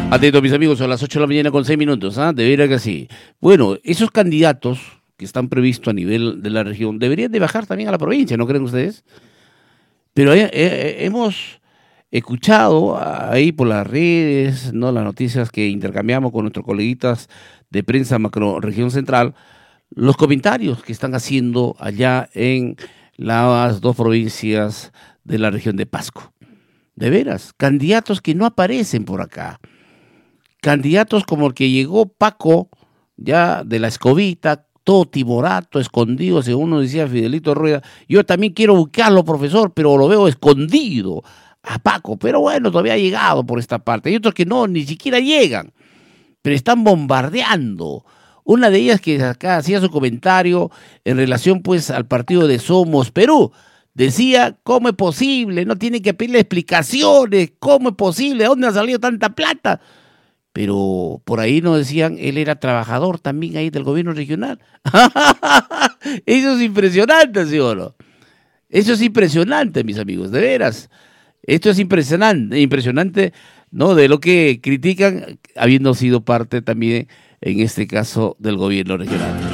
Atento, mis amigos, son las 8 de la mañana con 6 minutos, ¿ah? De veras que sí. Bueno, esos candidatos que están previstos a nivel de la región deberían de bajar también a la provincia, ¿no creen ustedes? Pero hemos escuchado ahí por las redes, ¿no? Las noticias que intercambiamos con nuestros coleguitas de prensa macro región central, los comentarios que están haciendo allá en las dos provincias de la región de Pasco. De veras, candidatos que no aparecen por acá. Candidatos como el que llegó Paco, ya de la escobita, todo timorato, escondido, según nos decía Fidelito Rueda. Yo también quiero buscarlo, profesor, pero lo veo escondido a Paco. Pero bueno, todavía ha llegado por esta parte. Hay otros que no, ni siquiera llegan, pero están bombardeando. Una de ellas que acá hacía su comentario en relación pues al partido de Somos Perú. Decía, ¿cómo es posible? No tienen que pedirle explicaciones. ¿Cómo es posible? ¿De dónde ha salido tanta plata? Pero por ahí nos decían, él era trabajador también ahí del gobierno regional. Eso es impresionante, ¿sí o no? Eso es impresionante, mis amigos, de veras. Esto es impresionante, ¿no? De lo que critican, habiendo sido parte también, en este caso, del gobierno regional.